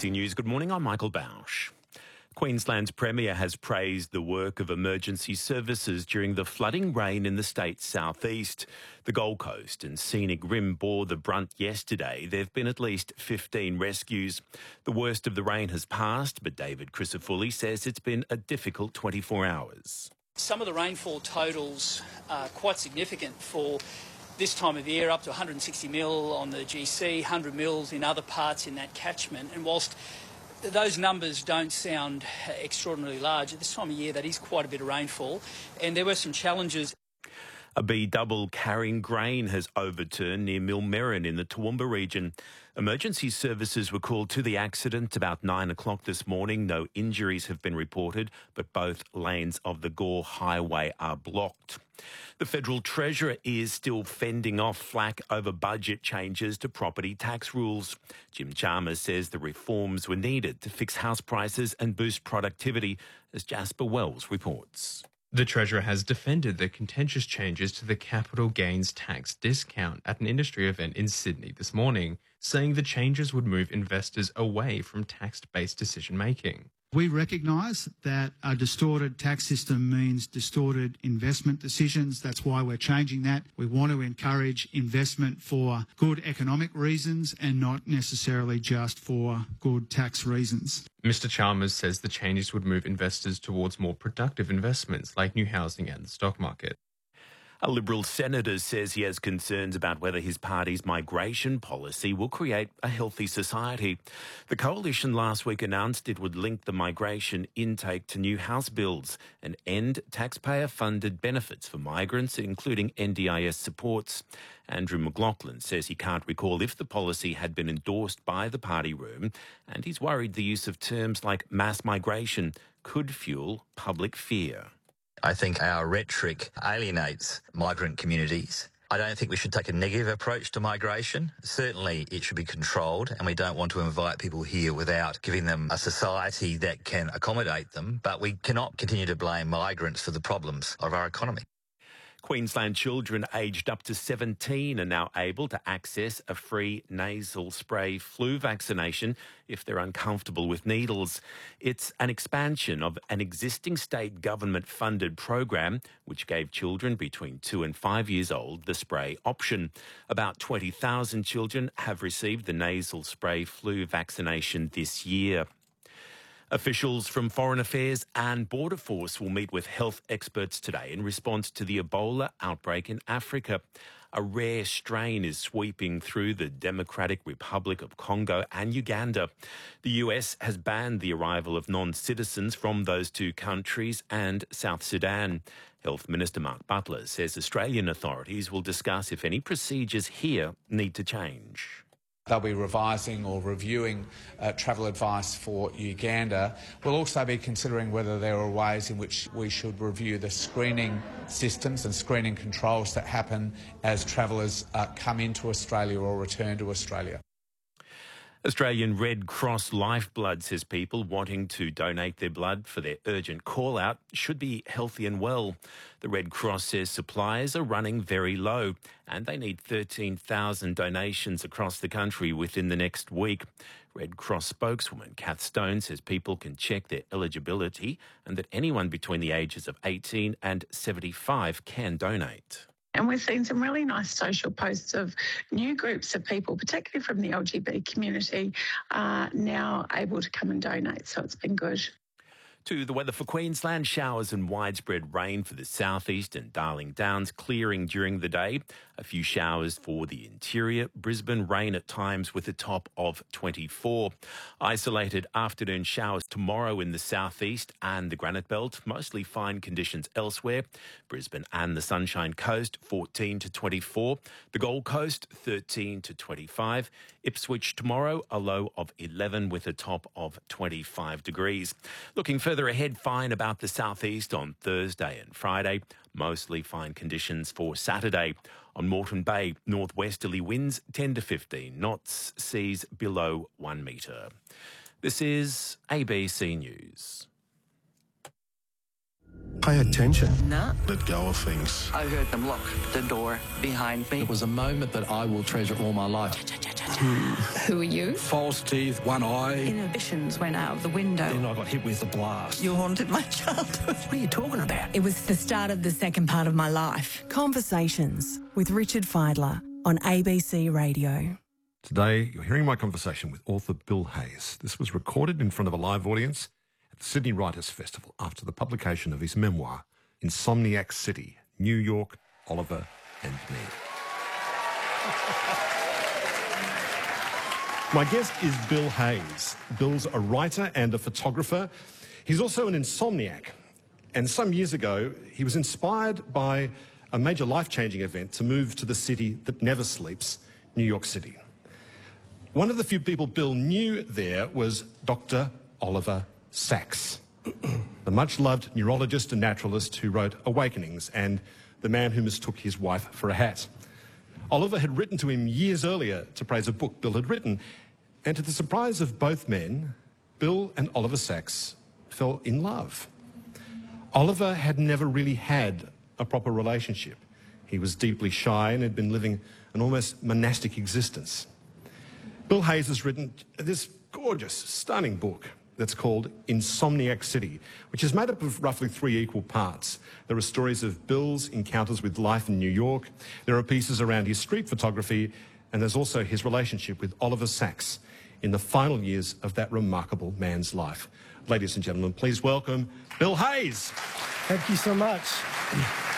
ABC News. Good morning, I'm Michael Bausch. Queensland's Premier has praised the work of emergency services during the flooding rain in the state's southeast. The Gold Coast and Scenic Rim bore the brunt yesterday. There have been at least 15 rescues. The worst of the rain has passed, but David Crisafulli says it's been a difficult 24 hours. Some of the rainfall totals are quite significant for this time of year, up to 160 mil on the GC, 100 mils in other parts in that catchment. And whilst those numbers don't sound extraordinarily large, at this time of year that is quite a bit of rainfall, and there were some challenges. A B-double carrying grain has overturned near Millmerran in the Toowoomba region. Emergency services were called to the accident about 9 o'clock this morning. No injuries have been reported, but both lanes of the Gore Highway are blocked. The Federal Treasurer is still fending off flack over budget changes to property tax rules. Jim Chalmers says the reforms were needed to fix house prices and boost productivity, as Jasper Wells reports. The Treasurer has defended the contentious changes to the capital gains tax discount at an industry event in Sydney this morning, saying the changes would move investors away from tax-based decision-making. We recognise that a distorted tax system means distorted investment decisions. That's why we're changing that. We want to encourage investment for good economic reasons and not necessarily just for good tax reasons. Mr Chalmers says the changes would move investors towards more productive investments like new housing and the stock market. A Liberal senator says he has concerns about whether his party's migration policy will create a healthy society. The coalition last week announced it would link the migration intake to new house builds and end taxpayer-funded benefits for migrants, including NDIS supports. Andrew McLaughlin says he can't recall if the policy had been endorsed by the party room, and he's worried the use of terms like mass migration could fuel public fear. I think our rhetoric alienates migrant communities. I don't think we should take a negative approach to migration. Certainly it should be controlled, and we don't want to invite people here without giving them a society that can accommodate them. But we cannot continue to blame migrants for the problems of our economy. Queensland children aged up to 17 are now able to access a free nasal spray flu vaccination if they're uncomfortable with needles. It's an expansion of an existing state government-funded program which gave children between 2 and 5 years old the spray option. About 20,000 children have received the nasal spray flu vaccination this year. Officials from Foreign Affairs and Border Force will meet with health experts today in response to the Ebola outbreak in Africa. A rare strain is sweeping through the Democratic Republic of Congo and Uganda. The US has banned the arrival of non-citizens from those two countries and South Sudan. Health Minister Mark Butler says Australian authorities will discuss if any procedures here need to change. They'll be revising or reviewing travel advice for Uganda. We'll also be considering whether there are ways in which we should review the screening systems and screening controls that happen as travellers come into Australia or return to Australia. Australian Red Cross Lifeblood says people wanting to donate their blood for their urgent call-out should be healthy and well. The Red Cross says supplies are running very low and they need 13,000 donations across the country within the next week. Red Cross spokeswoman Kath Stone says people can check their eligibility and that anyone between the ages of 18 and 75 can donate. And we're seeing some really nice social posts of new groups of people, particularly from the LGBT community, now able to come and donate. So it's been good. To the weather for Queensland, showers and widespread rain for the southeast and Darling Downs, clearing during the day. A few showers for the interior. Brisbane, rain at times with a top of 24. Isolated afternoon showers tomorrow in the southeast and the Granite Belt. Mostly fine conditions elsewhere. Brisbane and the Sunshine Coast, 14 to 24. The Gold Coast, 13 to 25. Ipswich tomorrow, a low of 11 with a top of 25 degrees. Looking further ahead, fine about the southeast on Thursday and Friday. Mostly fine conditions for Saturday. On Moreton Bay, northwesterly winds 10 to 15 knots, seas below 1 metre. This is ABC News. Pay attention. No. Let go of things. I heard them lock the door behind me. It was a moment that I will treasure all my life. Who are you? False teeth, one eye. Inhibitions went out of the window. Then I got hit with a blast. You haunted my childhood. What are you talking about? It was the start of the second part of my life. Conversations with Richard Fidler on ABC Radio. Today, you're hearing my conversation with author Bill Hayes. This was recorded in front of a live audience at the Sydney Writers' Festival after the publication of his memoir, Insomniac City, New York, Oliver and Me. My guest is Bill Hayes. Bill's a writer and a photographer. He's also an insomniac. And some years ago, he was inspired by a major life-changing event to move to the city that never sleeps, New York City. One of the few people Bill knew there was Dr. Oliver Sacks, the much-loved neurologist and naturalist who wrote Awakenings and The Man Who Mistook His Wife for a Hat. Oliver had written to him years earlier to praise a book Bill had written, and to the surprise of both men, Bill and Oliver Sacks fell in love. Oliver had never really had a proper relationship. He was deeply shy and had been living an almost monastic existence. Bill Hayes has written this gorgeous, stunning book that's called Insomniac City, which is made up of roughly 3 equal parts. There are stories of Bill's encounters with life in New York, there are pieces around his street photography, and there's also his relationship with Oliver Sacks in the final years of that remarkable man's life. Ladies and gentlemen, please welcome Bill Hayes. Thank you so much.